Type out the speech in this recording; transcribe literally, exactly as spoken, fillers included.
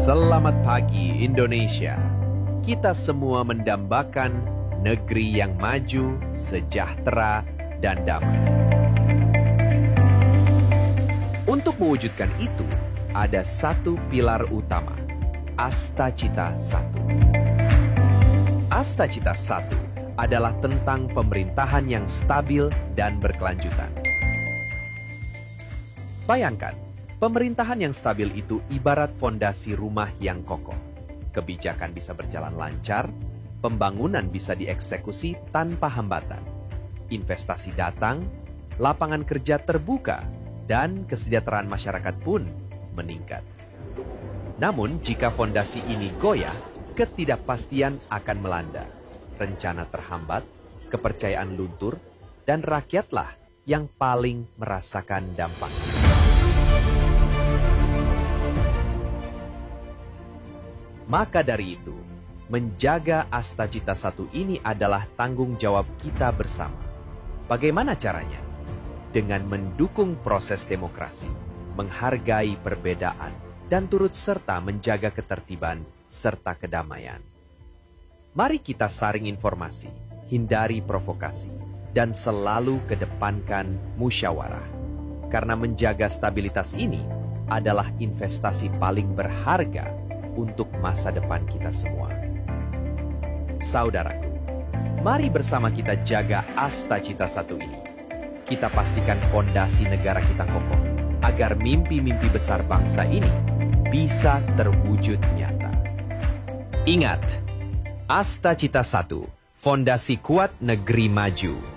Selamat pagi Indonesia. Kita semua mendambakan negeri yang maju, sejahtera, dan damai. Untuk mewujudkan itu, ada satu pilar utama, Astacita Satu. Astacita Satu adalah tentang pemerintahan yang stabil dan berkelanjutan. Bayangkan, pemerintahan yang stabil itu ibarat fondasi rumah yang kokoh. Kebijakan bisa berjalan lancar, pembangunan bisa dieksekusi tanpa hambatan. Investasi datang, lapangan kerja terbuka, dan kesejahteraan masyarakat pun meningkat. Namun, jika fondasi ini goyah, ketidakpastian akan melanda. Rencana terhambat, kepercayaan luntur, dan rakyatlah yang paling merasakan dampaknya. Maka dari itu, menjaga Astacita Satu ini adalah tanggung jawab kita bersama. Bagaimana caranya? Dengan mendukung proses demokrasi, menghargai perbedaan, dan turut serta menjaga ketertiban serta kedamaian. Mari kita saring informasi, hindari provokasi, dan selalu kedepankan musyawarah. Karena menjaga stabilitas ini adalah investasi paling berharga untuk masa depan kita semua. Saudaraku, mari bersama kita jaga Astacita Satu ini. Kita pastikan fondasi negara kita kokoh, agar mimpi-mimpi besar bangsa ini bisa terwujud nyata. Ingat, Astacita Satu, fondasi kuat negeri maju.